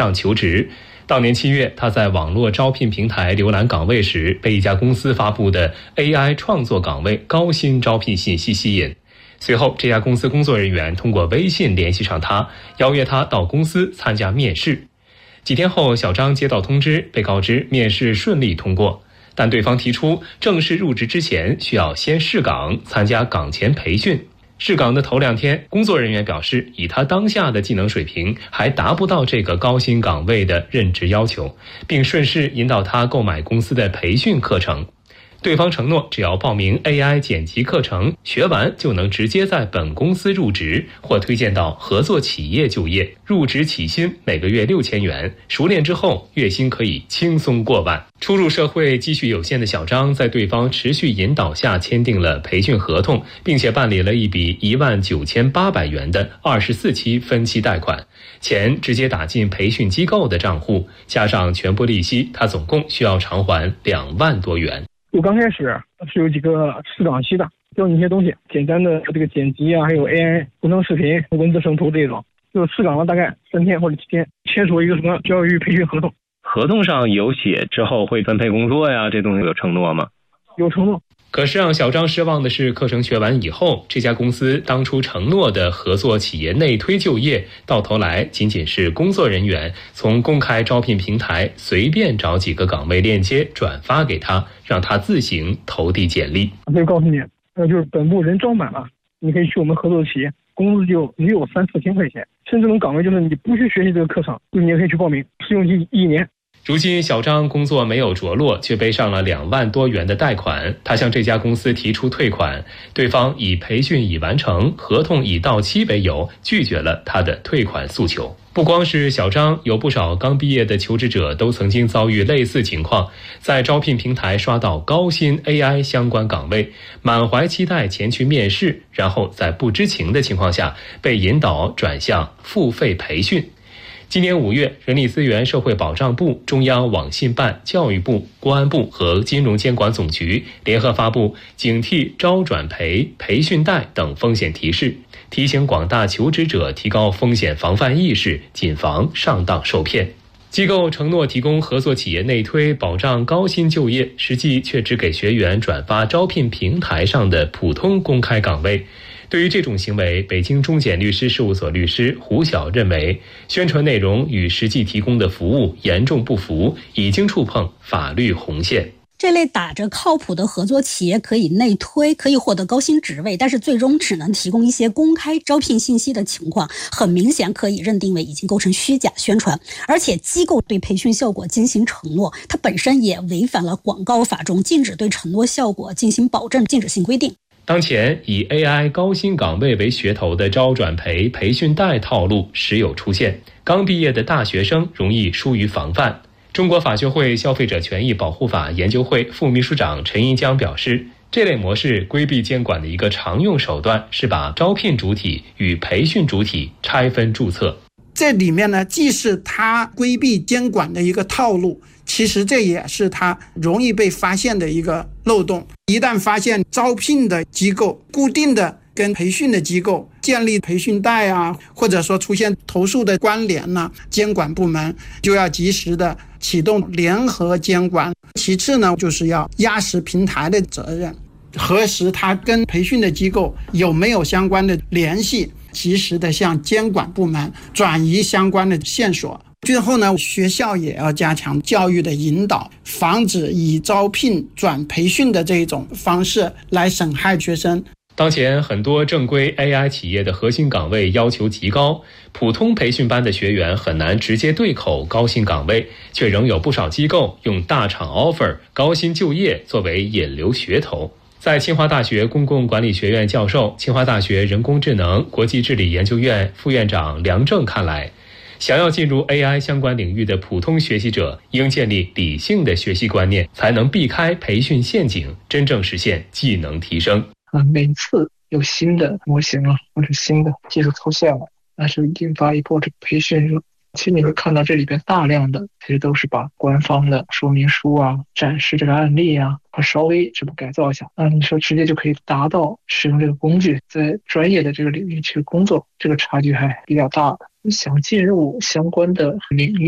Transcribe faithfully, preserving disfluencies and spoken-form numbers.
上求职。当年七月，他在网络招聘平台浏览岗位时，被一家公司发布的 A I 创作岗位高薪招聘信息吸引。随后，这家公司工作人员通过微信联系上他，邀约他到公司参加面试。几天后，小张接到通知，被告知面试顺利通过，但对方提出正式入职之前需要先试岗，参加岗前培训。试岗的头两天，工作人员表示，以他当下的技能水平，还达不到这个高薪岗位的任职要求，并顺势引导他购买公司的培训课程。对方承诺，只要报名 A I 剪辑课程，学完就能直接在本公司入职，或推荐到合作企业就业。入职起薪每个月六千元，熟练之后月薪可以轻松过万。初入社会、积蓄有限的小张，在对方持续引导下签订了培训合同，并且办理了一笔一万九千八百元的二十四期分期贷款，钱直接打进培训机构的账户，加上全部利息，他总共需要偿还两万多元。 我刚开始是有几个试岗期的，教你一些东西，简单的这个剪辑啊，还有 A I 工程视频、文字生图这种，就试岗了大概三天或者七天，签署一个什么教育培训合同。 合同上有写之后会分配工作呀，这东西有承诺吗？ 有承诺。 可是让小张失望的是，课程学完以后，这家公司当初承诺的合作企业内推就业，到头来仅仅是工作人员从公开招聘平台随便找几个岗位链接转发给他，让他自行投递简历。 我可以告诉你，呃，就是本部人招满了，你可以去我们合作的企业，工资就只有三四千块钱，甚至这种岗位就是你不去学习这个课程，你也可以去报名，试用期一年。 如今小张工作没有着落，却背上了两万多元的贷款。他向这家公司提出退款，对方以培训已完成、合同已到期为由，拒绝了他的退款诉求。不光是小张，有不少刚毕业的求职者都曾经遭遇类似情况，在招聘平台刷到高薪 A I 相关岗位，满怀期待前去面试，然后在不知情的情况下被引导转向付费培训。今年五月，人力资源社会保障部、中央网信办、教育部、公安部和金融监管总局联合发布警惕招转培、培训贷等风险提示，提醒广大求职者提高风险防范意识，谨防上当受骗。机构承诺提供合作企业内推，保障高薪就业，实际却只给学员转发招聘平台上的普通公开岗位。对于这种行为，北京中检律师事务所律师胡晓认为，宣传内容与实际提供的服务严重不符，已经触碰法律红线。 这类打着靠谱的合作企业可以内推，可以获得高薪职位，但是最终只能提供一些公开招聘信息的情况，很明显可以认定为已经构成虚假宣传。而且机构对培训效果进行承诺，它本身也违反了广告法中禁止对承诺效果进行保证禁止性规定。 当前以 A I 高薪岗位为噱头的招转培、培训贷套路时有出现，刚毕业的大学生容易疏于防范。中国法学会消费者权益保护法研究会副秘书长陈一江表示，这类模式规避监管的一个常用手段是把招聘主体与培训主体拆分注册。 这里面呢，既是他规避监管的一个套路，其实这也是他容易被发现的一个漏洞。一旦发现招聘的机构固定的跟培训的机构建立培训贷啊，或者说出现投诉的关联呢，监管部门就要及时的启动联合监管。其次呢，就是要压实平台的责任，核实他跟培训的机构有没有相关的联系，及时的向监管部门转移相关的线索。最后呢，学校也要加强教育的引导，防止以招聘转培训的这种方式来损害学生。 当前很多正规 A I 企业的核心岗位要求极高，普通培训班的学员很难直接对口高薪岗位，却仍有不少机构用大厂 offer 高薪就业作为引流噱头。在清华大学公共管理学院教授、清华大学人工智能国际治理研究院副院长梁正看来，想要进入 A I 相关领域的普通学习者，应建立理性的学习观念，才能避开培训陷阱，真正实现技能提升。 啊，每次有新的模型啊，或者新的技术出现了，那是引发一波这个培训热。其实你会看到这里边大量的其实都是把官方的说明书啊、展示这个案例啊，稍微这么改造一下，那你说直接就可以达到使用这个工具在专业的这个领域去工作，这个差距还比较大的。想进入相关的领域